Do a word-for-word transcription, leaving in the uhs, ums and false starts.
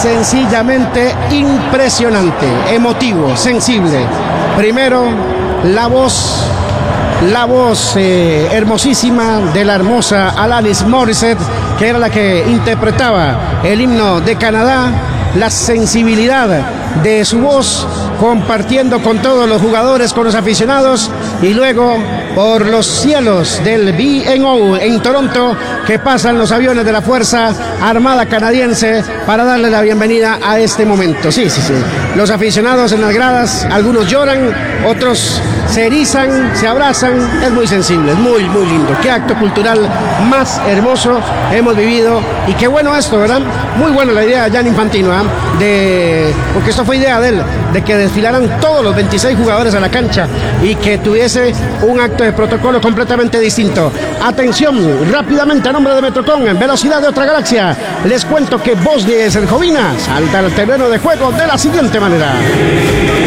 sencillamente impresionante, emotivo, sensible. Primero, la voz, la voz eh, hermosísima de la hermosa Alanis Morissette, que era la que interpretaba el himno de Canadá, la sensibilidad de su voz, compartiendo con todos los jugadores, con los aficionados, y luego por los cielos del B and O en Toronto, que pasan los aviones de la Fuerza Armada Canadiense para darle la bienvenida a este momento. Sí, sí, sí. Los aficionados en las gradas, algunos lloran, otros se erizan, se abrazan. Es muy sensible, es muy, muy lindo. Qué acto cultural más hermoso hemos vivido, y qué bueno esto, ¿verdad? Muy buena la idea de Gianni Infantino, ¿eh? de, porque esto fue idea de él, de que desfilaran todos los veintiséis jugadores a la cancha y que tuviese un acto de protocolo completamente distinto. Atención, rápidamente a nombre de Metrocom, en velocidad de otra galaxia, les cuento que Bosnia y Herzegovina salta al terreno de juego de la siguiente manera.